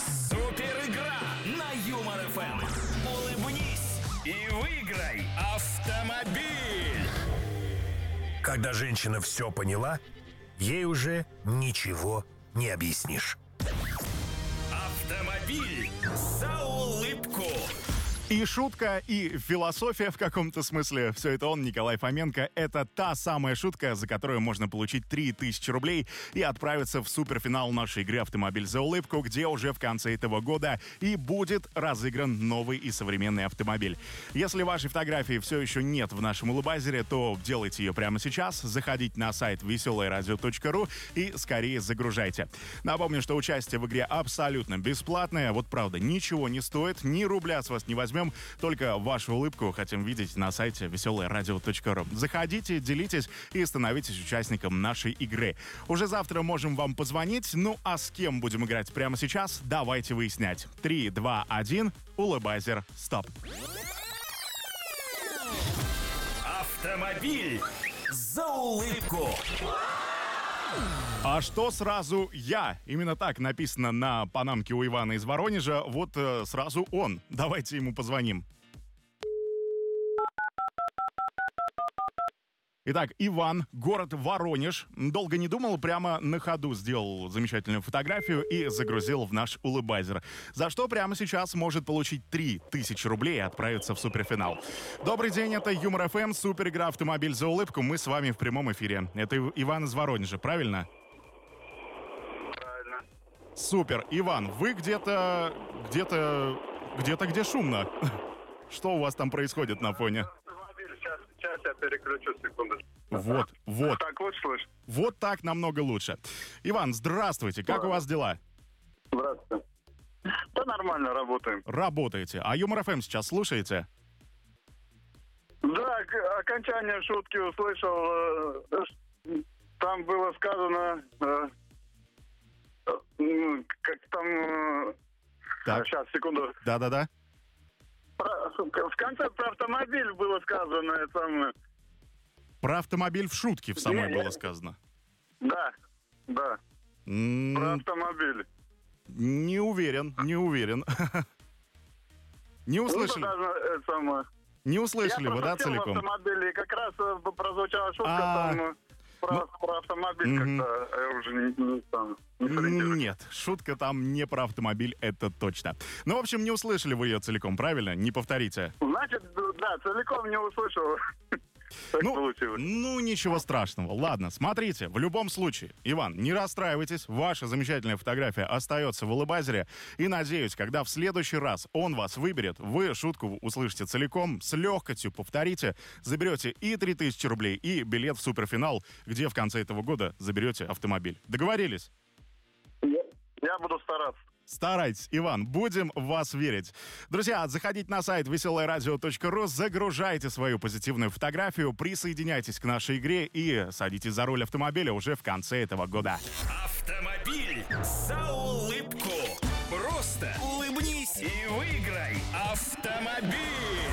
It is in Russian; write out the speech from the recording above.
Супер игра на Юмор ФМ. Улыбнись и выиграй автомобиль. Когда женщина все поняла, ей уже ничего не объяснишь. Автомобиль за улыбку. И шутка, и философия в каком-то смысле. Все это он, Николай Фоменко. Это та самая шутка, за которую можно получить 3000 рублей и отправиться в суперфинал нашей игры «Автомобиль за улыбку», где уже в конце этого года и будет разыгран новый и современный автомобиль. Если вашей фотографии все еще нет в нашем улыбайзере, то делайте ее прямо сейчас. Заходите на сайт veselaradio.ru и скорее загружайте. Напомню, что участие в игре абсолютно бесплатное. Вот правда, ничего не стоит, ни рубля с вас не возьмем. Только вашу улыбку хотим видеть на сайте veselaradio.ru. Заходите, делитесь и становитесь участником нашей игры. Уже завтра можем вам позвонить. Ну а с кем будем играть прямо сейчас? Давайте выяснять. 3, 2, 1. Улыбайзер. Стоп. Автомобиль за улыбку. А что сразу я? Именно так написано на панамке у Ивана из Воронежа. Вот сразу он. Давайте ему позвоним. Итак, Иван, город Воронеж. Долго не думал, прямо на ходу сделал замечательную фотографию и загрузил в наш улыбайзер. За что прямо сейчас может получить 3000 рублей и отправиться в суперфинал. Добрый день, это Юмор ФМ, супер игра «Автомобиль за улыбку». Мы с вами в прямом эфире. Это Иван из Воронежа, правильно? Правильно. Супер. Иван, вы где-то, где шумно. Что у вас там происходит на фоне? Сейчас я переключу, секунду. Вот. Так лучше слышишь? Вот так намного лучше. Иван, здравствуйте. Как у вас дела? Здравствуйте. Да нормально, работаем. Работаете. А Юмор ФМ сейчас слушаете? Да, окончание шутки услышал. Там было сказано... как там... Так. Сейчас, секунду. Да-да-да. В конце про автомобиль было сказано. Там... Про автомобиль в шутке в самой было сказано. Да. Про автомобиль. Не уверен. Не услышали. Не услышали вы, да, целиком? Я автомобиль, и как раз прозвучала шутка там... Про автомобиль как-то я уже не сориентируюсь. Нет, шутка там не про автомобиль, это точно. Ну, в общем, не услышали вы ее целиком, правильно? Не повторите. Значит, да, целиком не услышал. Так получилось. Ну, ничего страшного. Ладно, смотрите, в любом случае, Иван, не расстраивайтесь, ваша замечательная фотография остается в улыбайзере. И надеюсь, когда в следующий раз он вас выберет, вы шутку услышите целиком, с легкостью повторите, заберете и 3000 рублей, и билет в суперфинал, где в конце этого года заберете автомобиль. Договорились? Я буду стараться. Старайтесь, Иван, будем в вас верить. Друзья, заходите на сайт veselaradio.ru, загружайте свою позитивную фотографию, присоединяйтесь к нашей игре и садитесь за руль автомобиля уже в конце этого года. Автомобиль за улыбку. Просто улыбнись и выиграй автомобиль.